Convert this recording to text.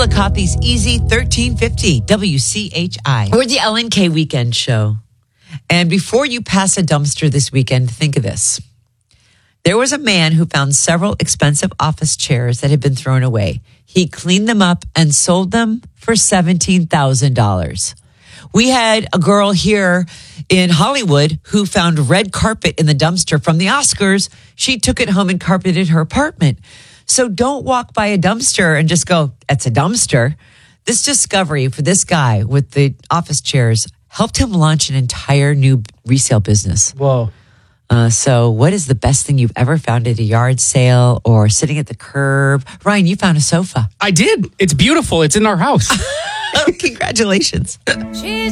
Chillicothe's Easy 1350 WCHI. We're the LNK Weekend Show. And before you pass a dumpster this weekend, think of this. There was a man who found several expensive office chairs that had been thrown away. He cleaned them up and sold them for $17,000. We had a girl here in Hollywood who found red carpet in the dumpster from the Oscars. She took it home and carpeted her apartment. So don't walk by a dumpster and just go, that's a dumpster. This discovery for this guy with the office chairs helped him launch an entire new resale business. Whoa. So what is the best thing you've ever found at a yard sale or sitting at the curb? Ryan, you found a sofa. I did. It's beautiful. It's in our house. Congratulations. She's